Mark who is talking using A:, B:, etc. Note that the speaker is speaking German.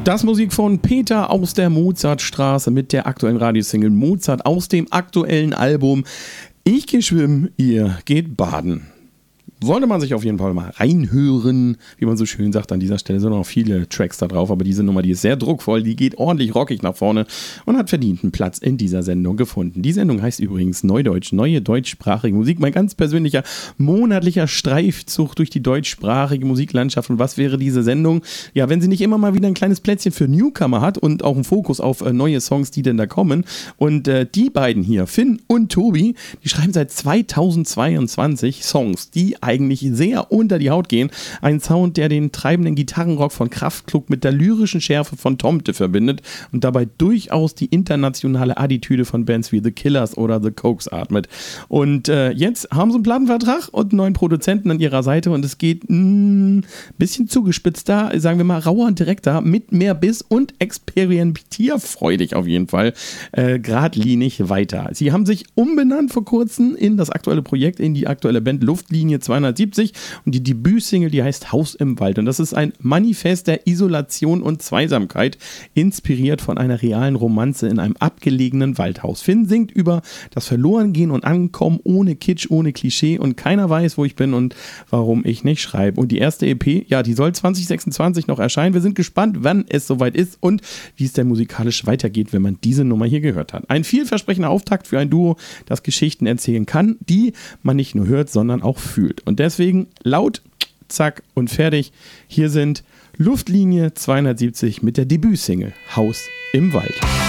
A: Das Musik von Peter aus der Mozartstraße mit der aktuellen Radiosingle Mozart aus dem aktuellen Album Ich geh schwimmen, ihr geht baden. Sollte man sich auf jeden Fall mal reinhören, wie man so schön sagt. An dieser Stelle sind noch viele Tracks da drauf, aber diese Nummer, die ist sehr druckvoll, die geht ordentlich rockig nach vorne und hat verdient einen Platz in dieser Sendung gefunden. Die Sendung heißt übrigens Neudeutsch, neue deutschsprachige Musik. Mein ganz persönlicher monatlicher Streifzug durch die deutschsprachige Musiklandschaft. Und was wäre diese Sendung? Ja, wenn sie nicht immer mal wieder ein kleines Plätzchen für Newcomer hat und auch einen Fokus auf neue Songs, die denn da kommen. Und die beiden hier, Finn und Tobi, die schreiben seit 2022 Songs, die eigentlich sehr unter die Haut gehen. Ein Sound, der den treibenden Gitarrenrock von Kraftklub mit der lyrischen Schärfe von Tomte verbindet und dabei durchaus die internationale Attitüde von Bands wie The Killers oder The Cokes atmet. Und jetzt haben sie einen Plattenvertrag und einen neuen Produzenten an ihrer Seite und es geht ein bisschen zugespitzter, sagen wir mal rauer und direkter, mit mehr Biss und experimentierfreudig auf jeden Fall, geradlinig weiter. Sie haben sich umbenannt vor kurzem in das aktuelle Projekt, in die aktuelle Band Luftlinie 270 und die Debütsingle, die heißt Haus im Wald und das ist ein Manifest der Isolation und Zweisamkeit, inspiriert von einer realen Romanze in einem abgelegenen Waldhaus. Finn singt über das Verlorengehen und Ankommen ohne Kitsch, ohne Klischee und keiner weiß, wo ich bin und warum ich nicht schreibe. Und die erste EP, ja, die soll 2026 noch erscheinen. Wir sind gespannt, wann es soweit ist und wie es denn musikalisch weitergeht, wenn man diese Nummer hier gehört hat. Ein vielversprechender Auftakt für ein Duo, das Geschichten erzählen kann, die man nicht nur hört, sondern auch fühlt. Und deswegen laut, zack und fertig. Hier sind Luftlinie 270 mit der Debütsingle Haus im Wald.